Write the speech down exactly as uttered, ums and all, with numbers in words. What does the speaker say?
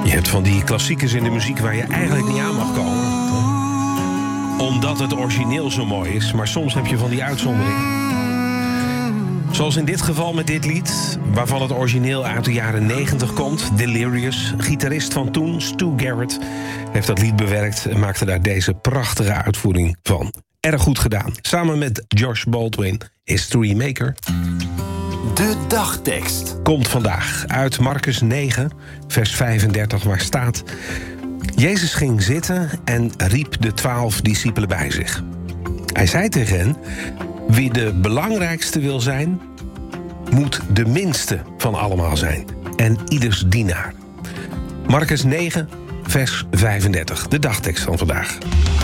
Je hebt van die klassiekers in de muziek waar je eigenlijk niet aan mag komen. Omdat het origineel zo mooi is, maar soms heb je van die uitzonderingen. Zoals in dit geval met dit lied, waarvan het origineel uit de jaren negentig komt. Delirious, gitarist van toen, Stu Garrett, heeft dat lied bewerkt en maakte daar deze prachtige uitvoering van. Erg goed gedaan. Samen met Josh Baldwin, History Maker. De dagtekst Komt vandaag uit Marcus negen, vers vijfendertig, waar staat: Jezus ging zitten en riep de twaalf discipelen bij zich. Hij zei tegen hen: wie de belangrijkste wil zijn, moet de minste van allemaal zijn. En ieders dienaar. Marcus negen, vers vijfendertig, de dagtekst van vandaag.